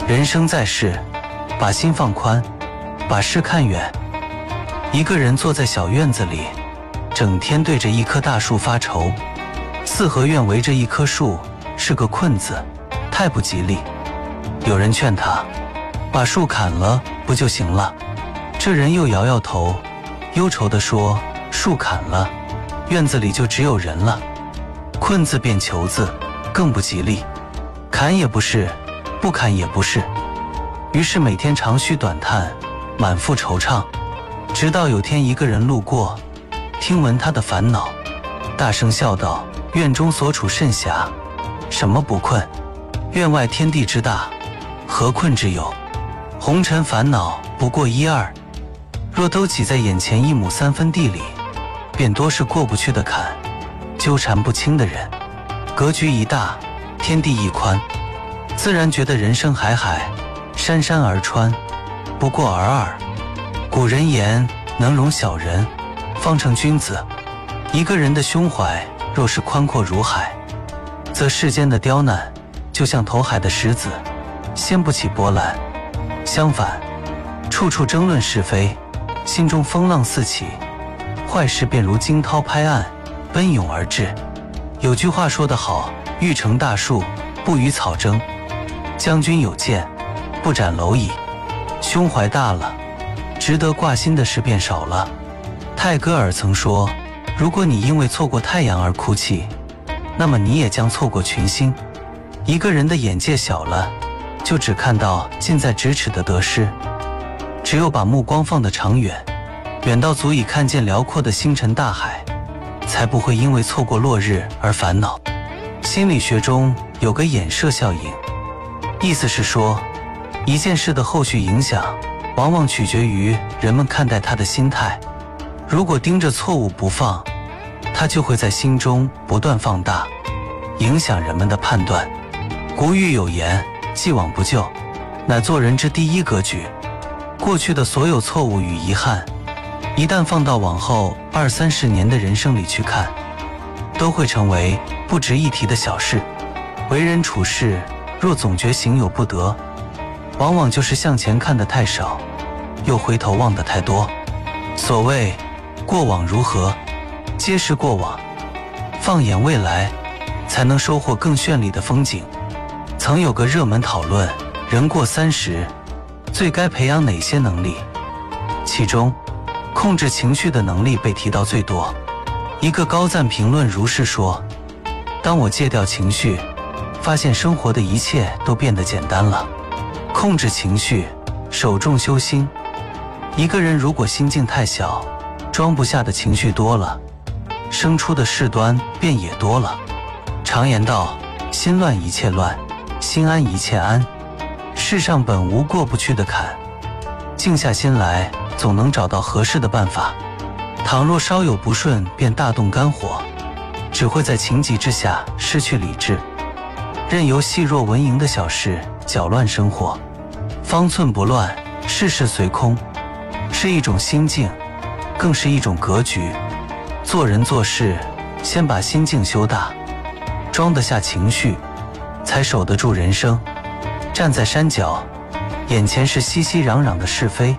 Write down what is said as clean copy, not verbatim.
人生在世，把心放宽，把事看远。一个人坐在小院子里，整天对着一棵大树发愁。四合院围着一棵树，是个困字，太不吉利。有人劝他，把树砍了不就行了？这人又摇摇头，忧愁地说，树砍了，院子里就只有人了。困字变求字，更不吉利。砍也不是，不砍也不是。于是每天长吁短叹，满腹惆怅。直到有天一个人路过，听闻他的烦恼，大声笑道，院中所处甚狭，什么不困？院外天地之大，何困之有？红尘烦恼不过一二，若都挤在眼前1亩3分地里，便多是过不去的坎，纠缠不清的人。格局一大，天地一宽，自然觉得人生海海，山山而川，不过尔尔。古人言，能容小人，方成君子。一个人的胸怀若是宽阔如海，则世间的刁难就像投海的石子，掀不起波澜。相反，处处争论是非，心中风浪四起，坏事便如惊涛拍岸，奔涌而至。有句话说得好，欲成大树，不与草争。将军有剑，不斩蝼蚁。胸怀大了，值得挂心的事便少了。泰戈尔曾说，如果你因为错过太阳而哭泣，那么你也将错过群星。一个人的眼界小了，就只看到近在咫尺的得失。只有把目光放得长远，远到足以看见辽阔的星辰大海，才不会因为错过落日而烦恼。心理学中有个衍射效应，意思是说，一件事的后续影响往往取决于人们看待它的心态。如果盯着错误不放，它就会在心中不断放大，影响人们的判断。古语有言，既往不咎，乃做人之第一格局。过去的所有错误与遗憾，一旦放到往后20-30年的人生里去看，都会成为不值一提的小事。为人处事若总觉行有不得，往往就是向前看得太少，又回头望得太多。所谓过往如何，皆是过往，放眼未来，才能收获更绚丽的风景。曾有个热门讨论，人过30，最该培养哪些能力？其中，控制情绪的能力被提到最多。一个高赞评论如是说，当我戒掉情绪，发现生活的一切都变得简单了。控制情绪，守重修心。一个人如果心境太小，装不下的情绪多了，生出的事端便也多了。常言道，心乱一切乱，心安一切安。世上本无过不去的坎，静下心来，总能找到合适的办法。倘若稍有不顺便大动肝火，只会在情急之下失去理智，任由细若蚊蝇的小事搅乱生活。方寸不乱，事事随空，是一种心境，更是一种格局。做人做事，先把心境修大，装得下情绪，才守得住人生。站在山脚，眼前是熙熙攘攘的是非，